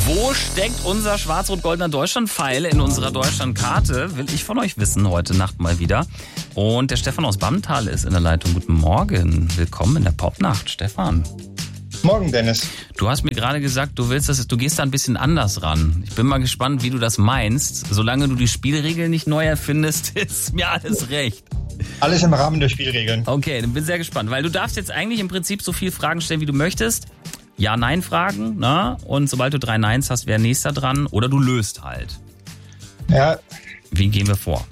Wo steckt unser schwarz-rot-goldener Deutschland-Pfeil in unserer Deutschlandkarte? Will ich von euch wissen, heute Nacht mal wieder. Und der Stefan aus Bammental ist in der Leitung. Guten Morgen. Willkommen in der Popnacht, Stefan. Morgen, Dennis. Du hast mir gerade gesagt, du gehst da ein bisschen anders ran. Ich bin mal gespannt, wie du das meinst. Solange du die Spielregeln nicht neu erfindest, ist mir alles recht. Alles im Rahmen der Spielregeln. Okay, dann bin sehr gespannt, weil du darfst jetzt eigentlich im Prinzip so viele Fragen stellen, wie du möchtest. Ja-Nein-Fragen, ne? Und sobald du 3 Neins hast, wäre nächster dran. Oder du löst halt. Ja. Wie gehen wir vor?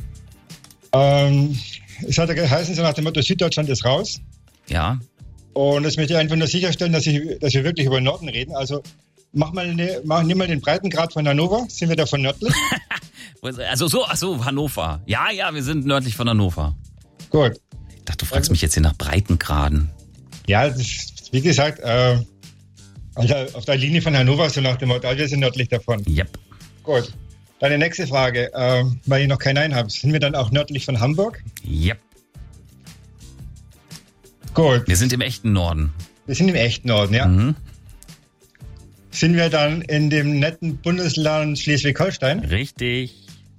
Es hat ja geheißen, so nach dem Motto, Süddeutschland ist raus. Ja. Und das möchte ich einfach nur sicherstellen, dass wir wirklich über Norden reden. Also nimm mal den Breitengrad von Hannover. Sind wir davon nördlich? Also Hannover. Ja, wir sind nördlich von Hannover. Gut. Ich dachte, du fragst mich jetzt hier nach Breitengraden. Ja, das ist, wie gesagt, also auf der Linie von Hannover, so nach dem Motto, wir sind nördlich davon. Yep. Gut. Deine nächste Frage, weil ich noch kein Nein habe. Sind wir dann auch nördlich von Hamburg? Yep. Gut. Wir sind im echten Norden. Wir sind im echten Norden, ja. Mhm. Sind wir dann in dem netten Bundesland Schleswig-Holstein? Richtig.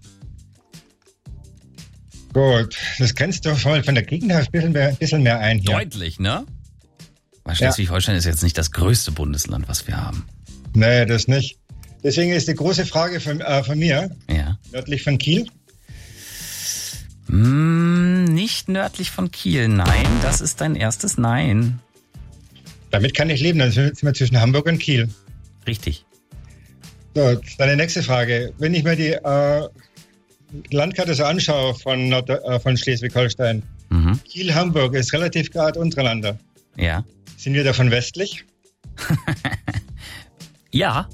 Gut. Das grenzt doch schon mal von der Gegend her ein bisschen mehr ein hier. Deutlich, ne? Weil Schleswig-Holstein ist jetzt nicht das größte Bundesland, was wir haben. Nee, das nicht. Deswegen ist die große Frage von mir, Ja. nördlich von Kiel? Nicht nördlich von Kiel, nein. Das ist dein erstes Nein. Damit kann ich leben, dann sind wir zwischen Hamburg und Kiel. Richtig. So, deine nächste Frage. Wenn ich mir die Landkarte so anschaue von Schleswig-Holstein, Kiel-Hamburg ist relativ gerade untereinander. Ja. Sind wir davon westlich? Ja.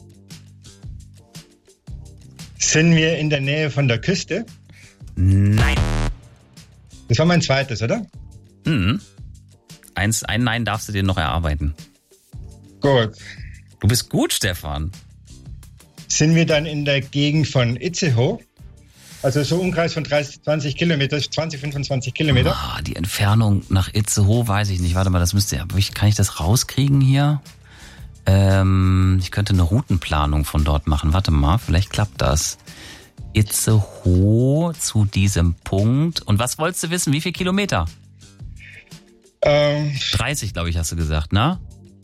Sind wir in der Nähe von der Küste? Nein. Das war mein zweites, oder? Ein Nein darfst du dir noch erarbeiten. Gut. Du bist gut, Stefan. Sind wir dann in der Gegend von Itzehoe? Also so Umkreis von 20 Kilometer, 25 Kilometer. Die Entfernung nach Itzehoe weiß ich nicht. Warte mal, kann ich das rauskriegen hier? Ich könnte eine Routenplanung von dort machen. Warte mal, vielleicht klappt das. Itzehoe zu diesem Punkt. Und was wolltest du wissen? Wie viele Kilometer? 30, glaube ich, hast du gesagt, ne?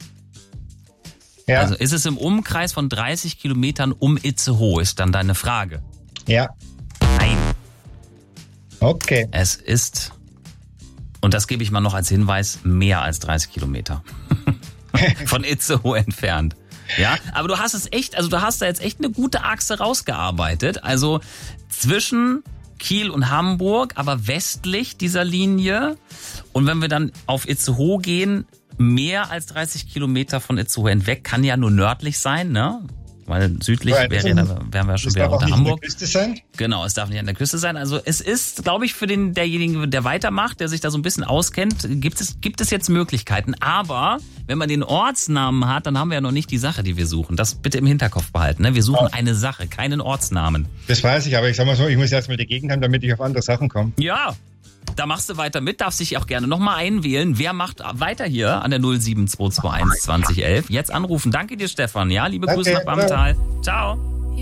Ja. Also ist es im Umkreis von 30 Kilometern um Itzehoe, ist dann deine Frage? Ja. Nein. Okay. Es ist, und das gebe ich mal noch als Hinweis, mehr als 30 Kilometer von Itzehoe entfernt. Ja, aber du hast da jetzt echt eine gute Achse rausgearbeitet. Also zwischen Kiel und Hamburg, aber westlich dieser Linie. Und wenn wir dann auf Itzehoe gehen, mehr als 30 Kilometer von Itzehoe hinweg, kann ja nur nördlich sein, ne? Weil südlich wären wir schon wieder unter Hamburg. Es darf auch nicht an der Küste sein? Genau, es darf nicht an der Küste sein. Also es ist, glaube ich, für derjenigen, der weitermacht, der sich da so ein bisschen auskennt, gibt es jetzt Möglichkeiten. Aber wenn man den Ortsnamen hat, dann haben wir ja noch nicht die Sache, die wir suchen. Das bitte im Hinterkopf behalten. Ne? Wir suchen eine Sache, keinen Ortsnamen. Das weiß ich, aber ich sag mal so, ich muss erstmal die Gegend haben, damit ich auf andere Sachen komme. Ja, da machst du weiter mit, darfst dich auch gerne nochmal einwählen. Wer macht weiter hier an der 07221 2011? Jetzt anrufen. Danke dir, Stefan. Ja, liebe Grüße nach Bammental. Ciao.